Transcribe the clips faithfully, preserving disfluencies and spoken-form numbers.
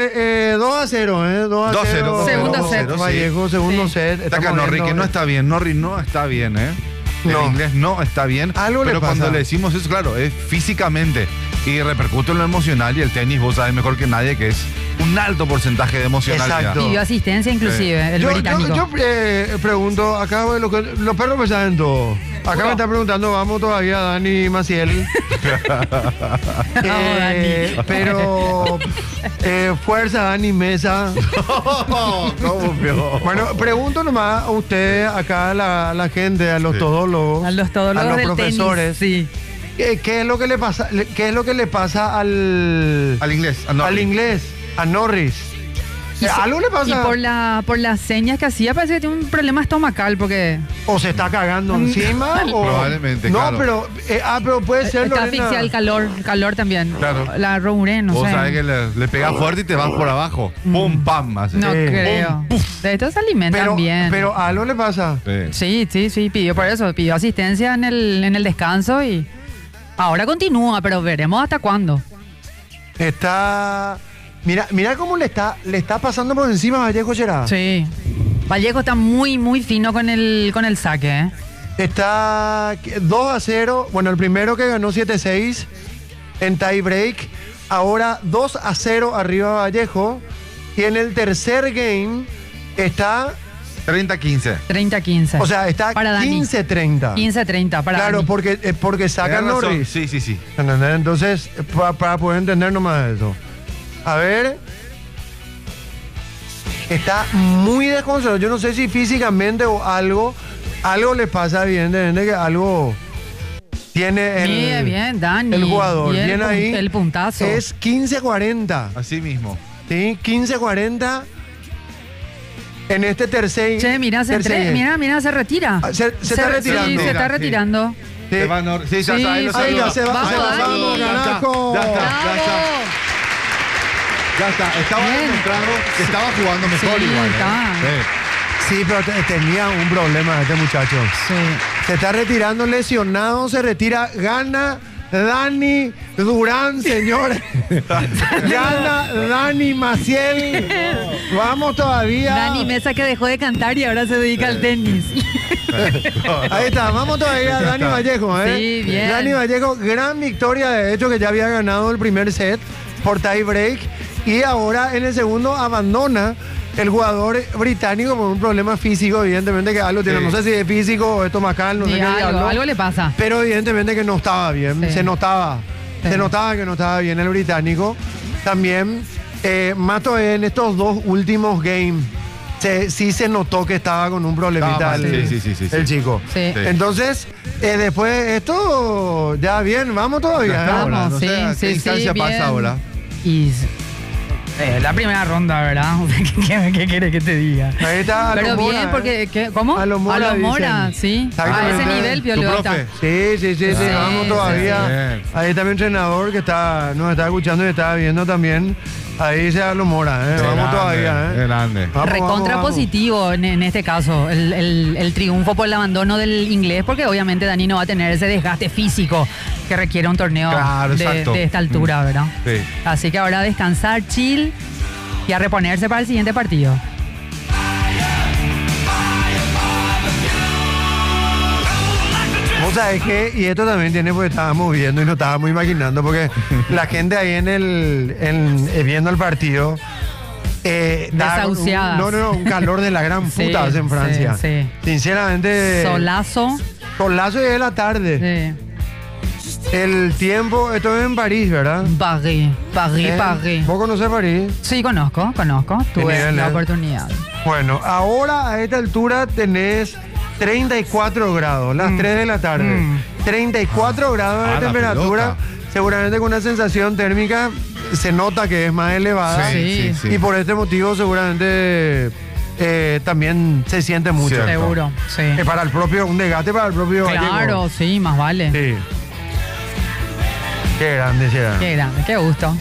eh, dos a cero, ¿eh? dos a cero. Segundo set. Vallejo, segundo sí. set. Está acá Norri, que no está bien. Norri no está bien, ¿eh? No. El inglés no está bien. Algo pero le pasa. cuando le decimos eso, claro, es físicamente. Y repercute en lo emocional. Y el tenis, vos sabés mejor que nadie que es un alto porcentaje de emocionalidad. Exacto. Pidió asistencia inclusive, Sí. el Yo, británico. yo, yo eh, pregunto, acá lo que, los perros me saben todo. Acá Puro. me están preguntando, vamos todavía, Dani Maciel. eh, pero eh, fuerza, Dani Mesa. ¿Cómo peor? Bueno, pregunto nomás a ustedes, acá a la, la gente, a los Sí. todólogos, A los todólogos a los del profesores. tenis, sí. ¿Qué, qué es lo que le pasa? ¿Qué es lo que le pasa al Al inglés. a Norri. al inglés, a Norris? Y Eh, se- ¿Algo le pasa? Y por, la, por las señas que hacía parece que tiene un problema estomacal porque ¿O se está cagando encima? o... Probablemente, No, claro. pero... eh, ah, pero puede ser, está Lorena. asfixiado el calor, calor también. Claro. La rouré, no Vos sé. sabés que le, le pegás fuerte y te vas por abajo. Pum, pam. Hace. No Sí. creo. De estos se alimentan Pero, bien. pero algo le pasa. Sí. Sí, sí, sí, pidió por eso, pidió asistencia en el, en el descanso y ahora continúa, pero veremos hasta cuándo. Está... Mira, mira cómo le está, le está pasando por encima a Vallejo Gerard. Sí. Vallejo está muy, muy fino con el, con el saque, ¿eh? Está dos a cero. Bueno, el primero que ganó siete seis en tie break. Ahora dos a cero arriba Vallejo. Y en el tercer game está... treinta quince. treinta quince. O sea, está Para Dani. quince treinta. quince treinta para Claro, Dani. porque, eh, porque saca Tenés razón. Norris. Sí, sí, sí. ¿Entendés? Entonces, pa- para poder entender nomás eso. A ver. Está muy desconcertado. Yo no sé si físicamente o algo, algo le pasa, evidentemente que algo tiene el, Bien, bien, Dani. el jugador. Y el Bien pun- ahí. el puntazo. Es quince cuarenta. Así mismo. ¿Sí? quince cuarenta. En este tercer. Che, mira, se tercer entre- game. mira, mira, se retira. Ah, se- se está re- retirando. Sí, se está Sí. retirando. Sí. Se va Norri. Sí, ya Sí, está. Ahí lo sí. Ahí saluda. ya se va. Vamos, se va, Dani. vamos, Ya está, carajo. ya está. ¡Bravo! Ya está. Estaba Bien. demostrando que estaba jugando mejor Sí, igual. ¿eh? está. Sí. Sí, pero te- tenía un problema este muchacho. Sí. Se está retirando lesionado, se retira, gana Dani Durán, señores. Gana Dani Maciel. Vamos todavía. Dani Mesa que dejó de cantar y ahora se dedica al tenis. Ahí está, vamos todavía, Ya Dani está. Vallejo, ¿eh? Sí, bien. Dani Vallejo, gran victoria, de hecho, que ya había ganado el primer set por tie break. Y ahora en el segundo abandona el jugador británico por un problema físico, evidentemente que algo tiene. Sí. No sé si es físico o estomacal, no Sí, sé qué algo, diablo. algo le pasa. Pero evidentemente que no estaba bien, Sí. se notaba, Sí. se notaba que no estaba bien el británico. También, eh, más todavía en estos dos últimos games, se- sí se notó que estaba con un problemita Estaba mal, el, sí, sí, sí, sí, el sí. chico. Sí. Sí. Entonces, eh, después esto, ya bien, vamos todavía. Ya ¿eh? está ahora. Vamos, No sí, sé a qué sí, sí, instancia bien. pasa ahora. Y eh, la primera ronda, ¿verdad? ¿Qué, qué, qué quieres que te diga? Ahí está, a Pero lo bien, Mora, ¿eh? porque, ¿qué? ¿cómo? A lo Mora, Mora, dicen. sí. A ese Exactamente. nivel, ¿Tu Piolo está. profe? Sí, sí, sí, sí, Sí, vamos todavía. sí, sí. Ahí está mi entrenador que está, nos está escuchando y está viendo también. Ahí se lo Mora, ¿eh? Qué Vamos grande, todavía, qué ¿eh? grande. Vamos, Recontra vamos, vamos. positivo en, en este caso, el, el- el triunfo por el abandono del inglés, porque obviamente Dani no va a tener ese desgaste físico que requiere un torneo Claro, de, exacto. de esta altura, Mm. ¿verdad? Sí. Así que ahora a descansar, chill y a reponerse para el siguiente partido. Vos sabés que, y esto también tiene porque estábamos viendo y nos estábamos imaginando, porque la gente ahí en el, en, eh, viendo el partido, eh, da un- Desahuciadas. no, no, no, un calor de la gran Sí, puta hace en sí, Francia. sí. Sinceramente, Solazo. solazo y de la tarde. Sí. El tiempo, esto es en París, ¿verdad? París, París, ¿Eh? París. ¿Vos conocés París? Sí, conozco, conozco. Tuve nivel, la eh? oportunidad. Bueno, ahora a esta altura tenés treinta y cuatro grados, las tres de la tarde. Mm. treinta y cuatro grados Ah, de la temperatura, pelota. seguramente con una sensación térmica se nota que es más elevada. Sí, sí, sí. Y por este motivo seguramente eh, también se siente mucho. Cierto. Seguro, sí. Eh, para el propio, un desgaste para el propio Claro, Vallejo. sí, más vale. Sí. Qué grande será. Qué grande, qué gusto.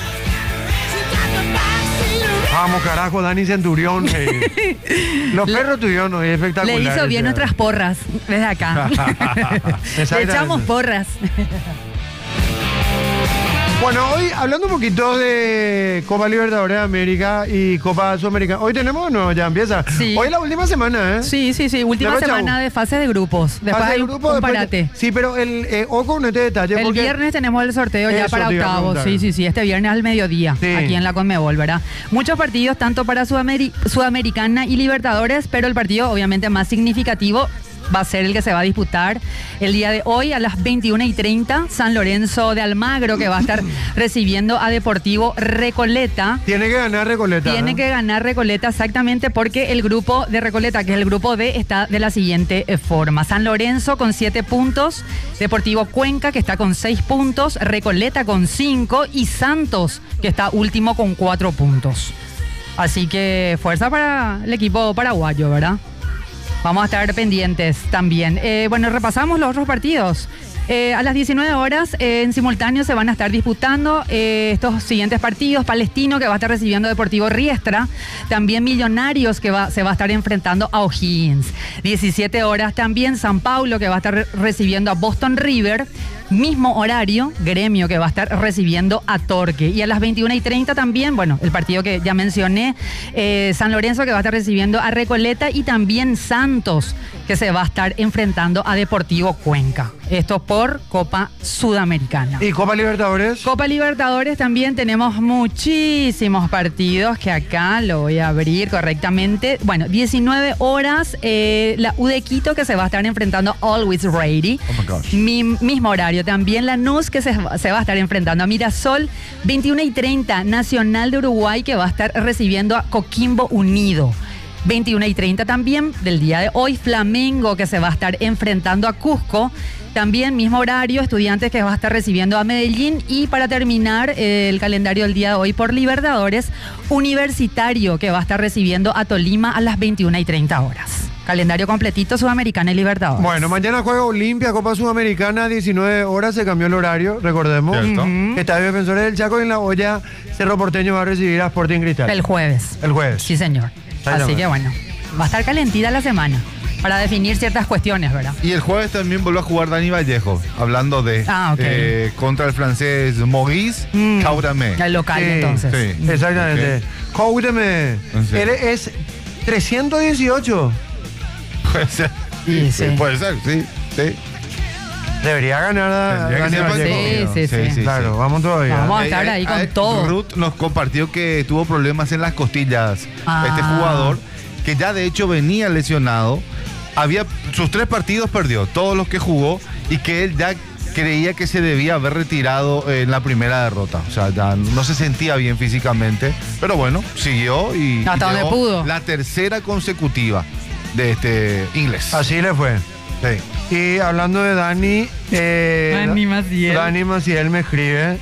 Vamos, carajo, Dani Centurión. eh. Los Le- perros tuyos hoy espectacular. Le hizo bien nuestras porras desde acá. Le Exactamente. echamos porras. Bueno, hoy hablando un poquito de Copa Libertadores de América y Copa Sudamericana. Hoy tenemos, no, ya empieza. Sí. Hoy es la última semana, ¿eh? Sí, sí, sí. Última Después, semana chau. de fase de grupos. Después Fase de hay un grupo, después- parate. Sí, pero el eh, ojo con este detalle. El porque viernes tenemos el sorteo ya Eso para te iba a octavos. preguntar. Sí, sí, sí. Este viernes al mediodía, Sí. aquí en la Conmebol, ¿verdad? Muchos partidos, tanto para Sudameri- Sudamericana y Libertadores, pero el partido obviamente más significativo va a ser el que se va a disputar el día de hoy a las veintiuna y treinta. San Lorenzo de Almagro, que va a estar recibiendo a Deportivo Recoleta. Tiene que ganar Recoleta. Tiene ¿eh? que ganar Recoleta exactamente porque el grupo de Recoleta, que es el grupo D, está de la siguiente eh, forma. San Lorenzo con siete puntos, Deportivo Cuenca que está con seis puntos, Recoleta con cinco y Santos que está último con cuatro puntos. Así que fuerza para el equipo paraguayo, ¿verdad? Vamos a estar pendientes también. Eh, bueno, repasamos los otros partidos. Eh, a las diecinueve horas eh, en simultáneo se van a estar disputando eh, estos siguientes partidos. Palestino, que va a estar recibiendo a Deportivo Riestra. También Millonarios, que va, se va a estar enfrentando a O'Higgins. diecisiete horas también San Paulo, que va a estar re- recibiendo a Boston River. Mismo horario, Gremio, que va a estar recibiendo a Torque. Y a las veintiuna y treinta también, bueno, el partido que ya mencioné, eh, San Lorenzo, que va a estar recibiendo a Recoleta, y también Santos, que se va a estar enfrentando a Deportivo Cuenca. Esto por Copa Sudamericana. ¿Y Copa Libertadores? Copa Libertadores también tenemos muchísimos partidos que acá lo voy a abrir correctamente. Bueno, diecinueve horas, eh, la U de Quito, que se va a estar enfrentando a Always Ready. Oh my gosh. Mi- mismo horario. También Lanús, que se, se va a estar enfrentando a Mirasol. veintiuna y treinta, Nacional de Uruguay, que va a estar recibiendo a Coquimbo Unido. veintiuna y treinta también del día de hoy, Flamengo, que se va a estar enfrentando a Cusco. También mismo horario, Estudiantes, que va a estar recibiendo a Medellín. Y para terminar eh, el calendario del día de hoy por Libertadores, Universitario, que va a estar recibiendo a Tolima a las veintiuna y treinta horas. Calendario completito, Sudamericana y Libertadores. Bueno, mañana juega Olimpia, Copa Sudamericana, diecinueve horas, se cambió el horario, recordemos. Cierto. Ujú. Estadio Defensores del Chaco, y en La Olla, Cerro Porteño va a recibir a Sporting Cristal. El jueves. El jueves. Sí, señor. Ahí Así nomás. que bueno, va a estar calentita la semana para definir ciertas cuestiones, ¿verdad? Y el jueves también volvió a jugar Dani Vallejo, hablando de Ah, ok. eh, contra el francés Maurice Mm. Cauramé. El local, Sí, entonces. sí. Exactamente. Cóuteme. Sí. Él es trescientos dieciocho. Puede ser. Sí, sí. Puede ser, sí, sí. Debería ganar a Tendría que Dani ser Vallejo. Sí, sí, sí. Claro, vamos todavía. Vamos a estar ahí con eh, todo. Ruth nos compartió que tuvo problemas en las costillas. Ah. Este jugador, que ya de hecho venía lesionado, había sus tres partidos perdió, todos los que jugó, y que él ya creía que se debía haber retirado en la primera derrota. O sea, ya no se sentía bien físicamente, pero bueno, siguió y, Hasta y donde llegó pudo. la tercera consecutiva de este inglés. Así le fue. Sí. Y hablando de Dani, eh, Dani Maciel. Dani Maciel me escribe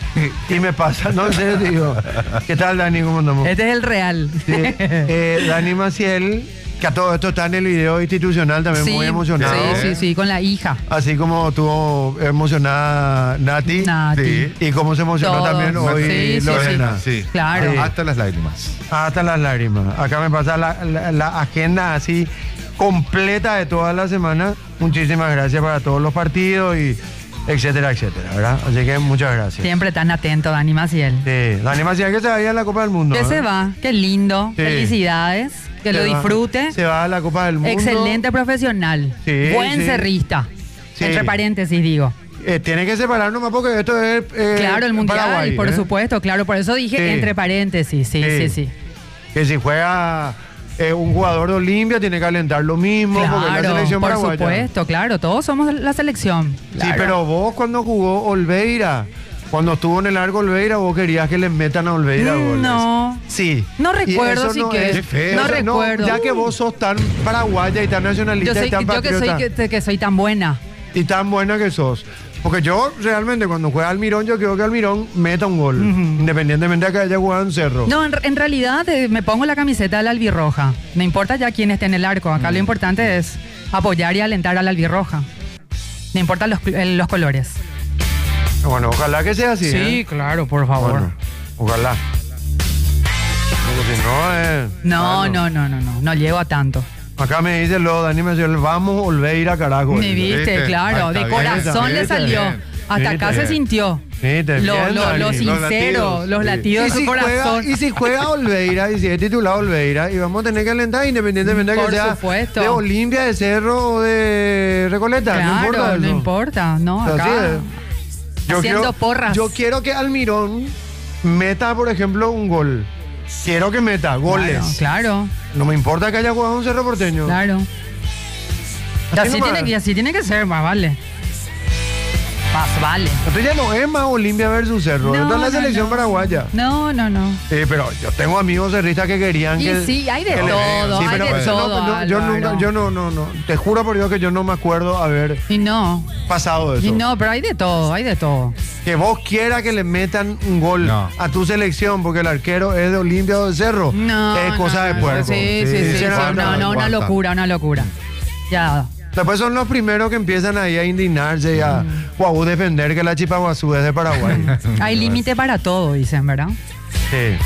y me pasa, no sé, digo, ¿qué tal, Dani? ¿Cómo andamos? Este es el real. Sí, eh, Dani Maciel, que a todo esto está en el video institucional, también muy emocionado. Sí, sí, sí, con la hija. Así como estuvo emocionada Nati, Nati. sí, y cómo se emocionó Todos. también hoy Sí, sí, Lorena. Sí. Claro. Sí. Hasta las lágrimas. Hasta las lágrimas. Acá me pasa la, la- la agenda así completa de toda la semana. Muchísimas gracias para todos los partidos y etcétera, etcétera, ¿verdad? Así que muchas gracias. Siempre tan atento, Dani Maciel. Sí, Dani Maciel que se vaya a la Copa del Mundo. Que ¿eh? se va, qué lindo. Sí. Felicidades, que Se lo va- disfrute. Se va a la Copa del Mundo. Excelente profesional. Sí, Buen sí. cerrista. Sí. Entre paréntesis, digo. Eh, tiene que separar nomás porque esto es eh, Claro, el mundial, Paraguay, por ¿eh? supuesto, claro. Por eso dije Sí. entre paréntesis. Sí, sí, sí. Que si juega eh, un jugador de Olimpia tiene que alentar lo mismo porque es la Claro, selección por paraguaya. supuesto, claro. Todos somos la selección. Sí, Claro. pero vos cuando jugó Olveira, cuando estuvo en el largo Olveira, vos querías que le metan a Olveira Mm, goles. no. Sí. No Y recuerdo eso si no que- es- Qué feo. no eso recuerdo. ya que vos sos tan paraguaya y tan nacionalista Yo, soy, y tan yo que soy patriota que, que soy tan buena. y tan buena que sos. Porque yo realmente cuando juega Almirón, yo quiero que Almirón meta un gol, independientemente de que haya jugado en Cerro. No, en, en realidad eh, me pongo la camiseta de la albirroja. No importa ya quién esté en el arco. Acá lo importante es apoyar y alentar a la albirroja. No importan los, cl- eh, los colores. Bueno, ojalá que sea así. ¿eh? claro, por favor. Bueno, ojalá. Porque si no, eh, No, bueno. no, no, no, no. No llego a tanto. Acá me dice lo Dani me dice, vamos Olveira, carajo. Me viste, ¿viste? claro. Ah, De está bien, corazón está le bien, salió. está bien. Hasta Sí, acá te- se sintió. Sí, te Lo, entiendo, lo, Ari. lo Los sincero, latidos, los sí. latidos Y del si, juega, corazón. y si juega Olveira, y si es titulado Olveira, y vamos a tener que alentar independientemente de Por que sea supuesto. de Olimpia, de Cerro o de Recoleta. Claro, no importa eso. no importa, no, Así acá. es. Yo haciendo quiero, porras. Yo quiero que Almirón meta, por ejemplo, un gol. Quiero que meta goles. Claro, No me importa que haya jugado un Cerro Porteño. claro. Y Así así, nomás. tiene, y así tiene que ser, más vale. Más vale. Entonces ya no es más Olimpia versus Cerro. No, Esto es la no, selección no. paraguaya. No, no, no. Sí, pero yo tengo amigos cerristas que querían Y que. sí, hay de que le- todo, Sí, hay pero de no, todo, no, yo, Álvaro. nunca, yo no, no, no. Te juro por Dios que yo no me acuerdo haber Y no. pasado eso. Y no, pero hay de todo, hay de todo. Que vos quieras que le metan un gol No. a tu selección porque el arquero es de Olimpia o de Cerro. No. Es cosa no, de puerco. Sí, sí, sí. sí, sinceramente. no, no, una Aguanta. locura, una locura. Ya. Después son los primeros que empiezan ahí a indignarse y a, Mm. o a defender que la Chipaguazú es de Paraguay. Hay límite para todo, dicen, ¿verdad? Sí.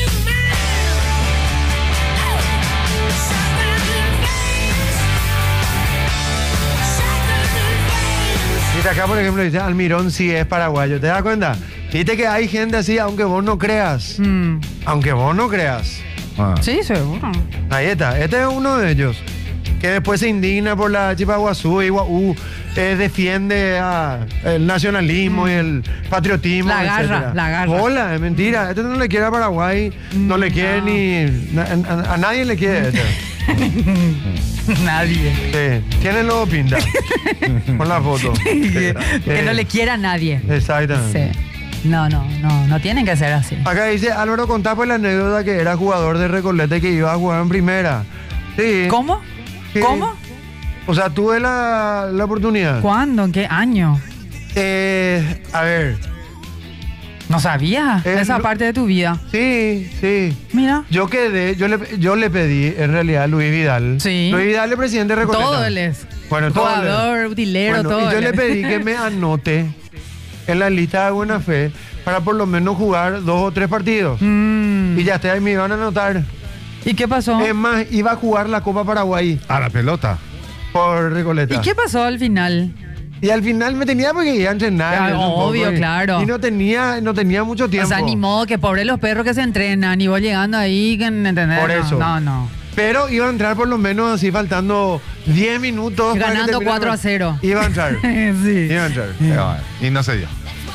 Viste acá, por ejemplo, dice Almirón sí es paraguayo. ¿Te das cuenta? Viste que hay gente así, aunque vos no creas. Mm. Aunque vos no creas. Ah. Sí, seguro. Ahí está. Este es uno de ellos. Que después se indigna por la Chipaguazú y Guaú, eh, defiende a el nacionalismo y el patriotismo. La garra, etcétera. la garra. Hola, es mentira. Este no le quiere a Paraguay, no le quiere No. ni. A, a- a nadie le quiere este. Nadie. Sí, tiene el logo pinta. Con la foto. que, que no le quiera a nadie. Exactamente. Sí. No, no, no, no tienen que ser así. Acá dice Álvaro, contá pues la anécdota que era jugador de Recoleta y que iba a jugar en primera. Sí. ¿Cómo? Sí. ¿Cómo? O sea, tuve la, la oportunidad. ¿Cuándo? ¿En qué año? Eh, a ver. No sabía Eh, esa no- parte de tu vida. Sí, sí. Mira. Yo quedé, yo le, yo le pedí en realidad a Luis Vidal. Sí. Luis Vidal es presidente de Recoleta. Todo él es. Bueno, todo él es. Jugador, utilero, Bueno, todo. y yo él le es. pedí que me anote en la lista de buena fe para por lo menos jugar dos o tres partidos. Mm. Y ya está, ahí me iban a anotar. ¿Y qué pasó? Es más, iba a jugar la Copa Paraguay A la pelota. por Recoleta. ¿Y qué pasó al final? Y al final me tenía porque iba a entrenar. Claro, un poco, obvio, y- claro. Y no tenía, no tenía mucho tiempo. O sea, ni modo que pobre los perros que se entrenan y vos llegando ahí, que- ¿entendés? Por No, eso. No, no. Pero iba a entrar por lo menos así faltando diez minutos. para que Ganando termine- cuatro a cero. Iba a entrar. sí. Iba a entrar. Eh, bueno, Y no se dio.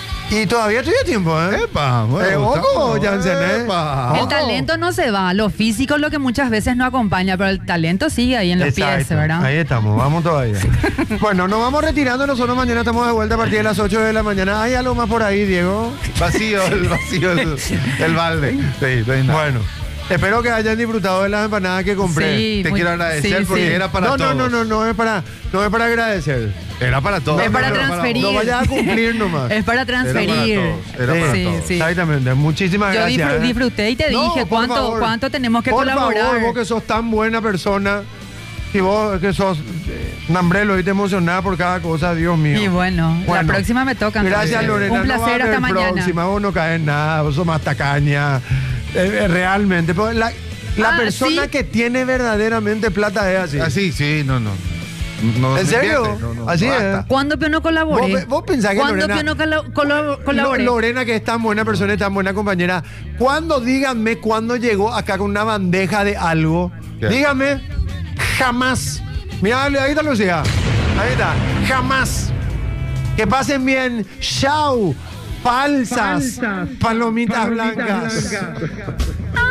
Y todavía estoy a tiempo, ¿eh? Epa, bueno, Eh, ojo, estamos- Jansen, ¿eh? Epa. El Ojo. talento no se va, lo físico es lo que muchas veces no acompaña, pero el talento sigue ahí en los pies, Exacto. ¿verdad? Ahí estamos, vamos todavía. Bueno, nos vamos retirando. Nosotros mañana estamos de vuelta a partir de las ocho de la mañana. ¿Hay algo más por ahí, Diego? Vacío, el vacío, el, el balde. Sí, no hay nada. Bueno, espero que hayan disfrutado de las empanadas que compré. Sí, Te muy- quiero agradecer sí, porque sí. era para no, todos. no, no, no, no es para, no es para agradecer. Era para todos. Es para No, no, transferir. No vayas a cumplir nomás. Es para transferir. Era para todos. Era para sí, todos. sí. Exactamente, muchísimas Yo gracias. disfr- ¿eh? disfruté y te No, dije por cuánto, favor. cuánto tenemos que por colaborar. Favor, vos que sos tan buena persona y vos que sos eh, nambrelo y te emocionás por cada cosa, Dios mío. Y bueno, Bueno, la próxima me toca. entonces. Gracias, Lorena. Un No va a placer, haber hasta mañana. próxima, vos no caes en nada, vos sos más tacaña. Eh, eh, realmente. Pero la la Ah, persona ¿sí? que tiene verdaderamente plata es así. Ah, sí, sí, no, no. No, ¿En no serio? miente, no, no, Así basta. es. ¿Cuándo Pio no colaboré? Vos, vos pensás que ¿Cuándo Lorena, Pio no colo- colo- colaboré? Lo- Lorena, que es tan buena persona y tan buena compañera, ¿cuándo, díganme, cuándo llegó acá con una bandeja de algo? ¿Qué? Díganme, jamás. Mira, ahí está Lucía. Ahí está, jamás. Que pasen bien. Chao. Falsas, palomitas, blancas. Ah.